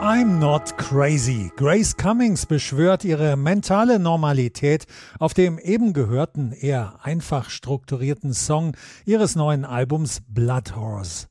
I'm not crazy. Grace Cummings beschwört ihre mentale Normalität auf dem eben gehörten, eher einfach strukturierten Song ihres neuen Albums Blood Horse.